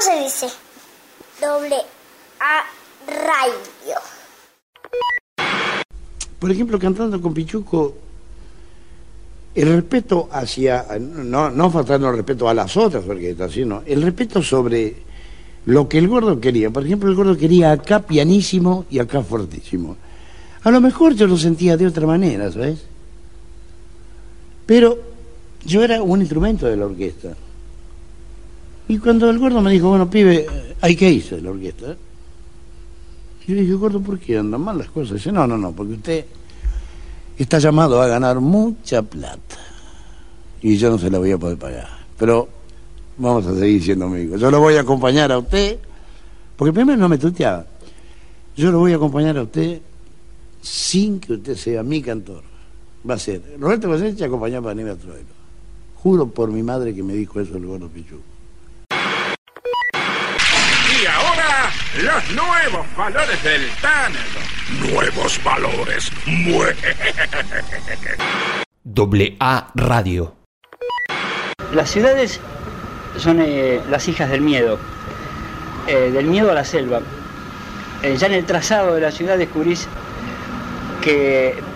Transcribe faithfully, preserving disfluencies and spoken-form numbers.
se dice? Doble A Radio. Por ejemplo, cantando con Pichuco, el respeto hacia, no, no faltando el respeto a las otras orquestas, sino el respeto sobre lo que el Gordo quería. Por ejemplo, el Gordo quería acá pianísimo y acá fortísimo. A lo mejor yo lo sentía de otra manera, ¿sabes? Pero yo era un instrumento de la orquesta. Y cuando el Gordo me dijo, bueno, pibe, hay que irse de la orquesta. Yo le dije, Gordo, ¿por qué andan mal las cosas? Dice, no, no, no, porque usted está llamado a ganar mucha plata. Y yo no se la voy a poder pagar. Pero vamos a seguir siendo amigos. Yo lo voy a acompañar a usted, porque primero no me tuteaba. Yo lo voy a acompañar a usted sin que usted sea mi cantor. Va a ser Roberto Goyeneche acompañado por Aníbal Troilo. Juro por mi madre que me dijo eso el Gordo Pichuco. Y ahora, los nuevos valores del tango. Nuevos valores. Doble A Radio. Las ciudades son eh, las hijas del miedo, eh, del miedo a la selva. Eh, ya en el trazado de la ciudad descubrís que